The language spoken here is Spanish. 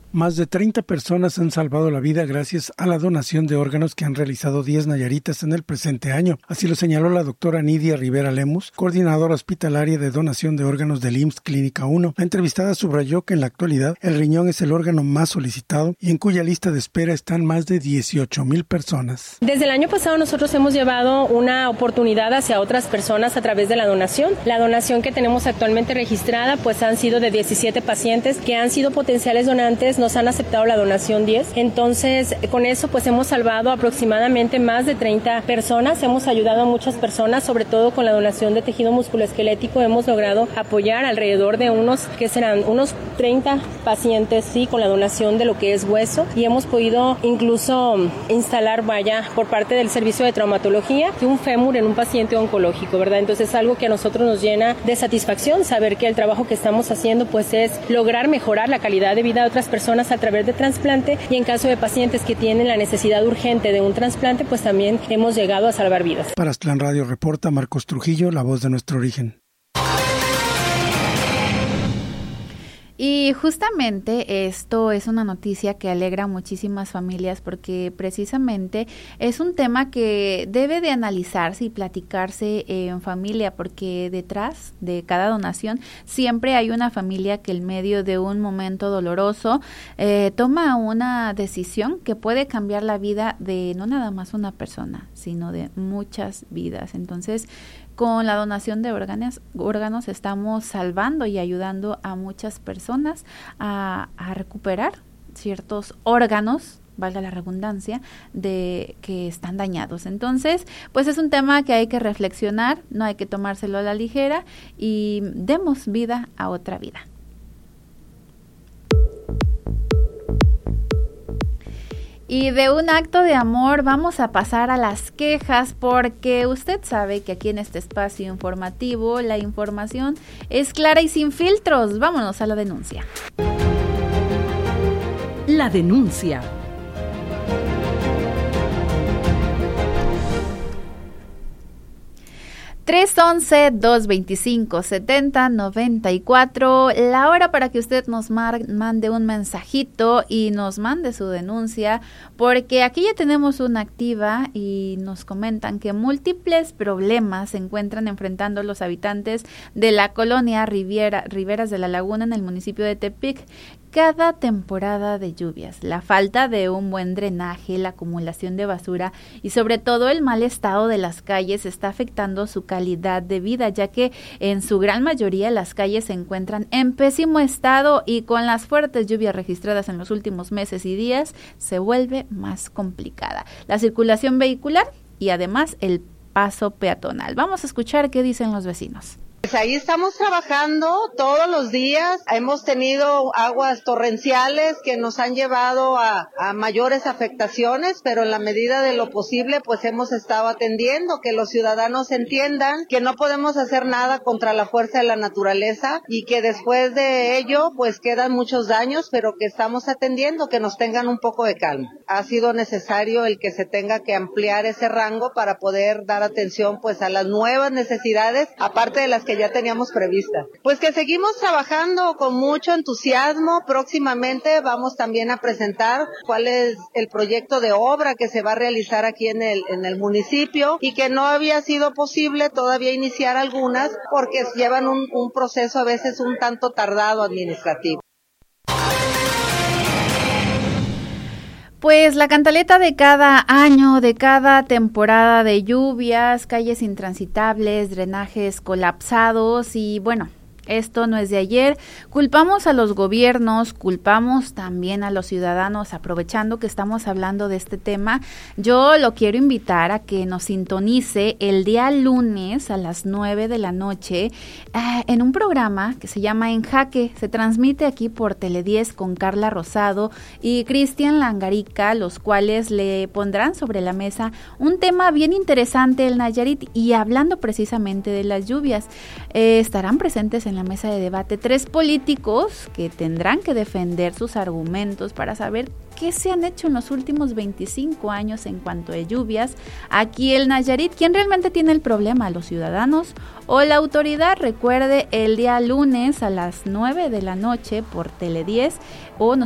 Más de 30 personas han salvado la vida gracias a la donación de órganos que han realizado 10 nayaritas en el presente año. Así lo señaló la doctora Nidia Rivera Lemus, coordinadora hospitalaria de donación de órganos del IMSS Clínica 1. La entrevistada subrayó que en la actualidad el riñón es el órgano más solicitado y en cuya lista de espera están más de 18,000 personas. Desde el año pasado nosotros hemos llevado una oportunidad hacia otras personas a través de la donación. La donación que tenemos actualmente registrada pues han sido de 17 pacientes que han sido potenciales donantes. Nos han aceptado la donación 10, entonces con eso pues hemos salvado aproximadamente más de 30 personas, hemos ayudado a muchas personas, sobre todo con la donación de tejido musculoesquelético, hemos logrado apoyar alrededor de unos 30 pacientes, sí, con la donación de lo que es hueso, y hemos podido incluso instalar, por parte del servicio de traumatología, un fémur en un paciente oncológico, ¿verdad? Entonces es algo que a nosotros nos llena de satisfacción, saber que el trabajo que estamos haciendo pues es lograr mejorar la calidad de vida de otras personas a través de trasplante, y en caso de pacientes que tienen la necesidad urgente de un trasplante, pues también hemos llegado a salvar vidas. Para Aztlán Radio reporta Marcos Trujillo, la voz de nuestro origen. Y justamente esto es una noticia que alegra a muchísimas familias porque precisamente es un tema que debe de analizarse y platicarse en familia, porque detrás de cada donación siempre hay una familia que en medio de un momento doloroso toma una decisión que puede cambiar la vida de no nada más una persona, sino de muchas vidas. Entonces, con la donación de órganos estamos salvando y ayudando a muchas personas a recuperar ciertos órganos, valga la redundancia, de que están dañados. Entonces, pues es un tema que hay que reflexionar, no hay que tomárselo a la ligera y demos vida a otra vida. Y de un acto de amor vamos a pasar a las quejas, porque usted sabe que aquí en este espacio informativo la información es clara y sin filtros. Vámonos a la denuncia. La denuncia. (311-225-7094), la hora para que usted nos mande un mensajito y nos mande su denuncia, porque aquí ya tenemos una activa y nos comentan que múltiples problemas se encuentran enfrentando los habitantes de la colonia Riberas de la Laguna en el municipio de Tepic. Cada temporada de lluvias, la falta de un buen drenaje, la acumulación de basura y sobre todo el mal estado de las calles está afectando su calidad de vida, ya que en su gran mayoría las calles se encuentran en pésimo estado y con las fuertes lluvias registradas en los últimos meses y días se vuelve más complicada la circulación vehicular y además el paso peatonal. Vamos a escuchar qué dicen los vecinos. Pues ahí estamos trabajando todos los días. Hemos tenido aguas torrenciales que nos han llevado a mayores afectaciones, pero en la medida de lo posible pues hemos estado atendiendo, que los ciudadanos entiendan que no podemos hacer nada contra la fuerza de la naturaleza y que después de ello pues quedan muchos daños, pero que estamos atendiendo, que nos tengan un poco de calma. Ha sido necesario el que se tenga que ampliar ese rango para poder dar atención pues a las nuevas necesidades, aparte de las que ya teníamos previstas. Pues que seguimos trabajando con mucho entusiasmo. Próximamente vamos también a presentar cuál es el proyecto de obra que se va a realizar aquí en el municipio y que no había sido posible todavía iniciar algunas porque llevan un proceso a veces un tanto tardado administrativo. Pues la cantaleta de cada año, de cada temporada de lluvias, calles intransitables, drenajes colapsados y bueno, esto no es de ayer. Culpamos a los gobiernos, culpamos también a los ciudadanos. Aprovechando que estamos hablando de este tema, yo lo quiero invitar a que nos sintonice el día lunes a las 9 de la noche en un programa que se llama En Jaque. Se transmite aquí por Tele10 con Carla Rosado y Cristian Langarica, los cuales le pondrán sobre la mesa un tema bien interesante, el Nayarit, y hablando precisamente de las lluvias. Estarán presentes en la mesa de debate 3 políticos que tendrán que defender sus argumentos para saber qué se han hecho en los últimos 25 años en cuanto a lluvias aquí en Nayarit. ¿Quién realmente tiene el problema? ¿Los ciudadanos o la autoridad? Recuerde, el día lunes a las 9 de la noche por Tele10 o